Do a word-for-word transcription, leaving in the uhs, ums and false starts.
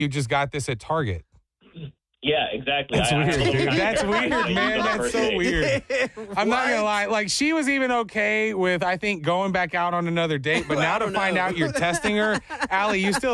you just got this at Target. Yeah, exactly. That's I, weird, I dude. That's weird, man. That's so weird. I'm not going to lie. Like, she was even okay with, I think, going back out on another date. But now to find know. out you're testing her, Allie, you still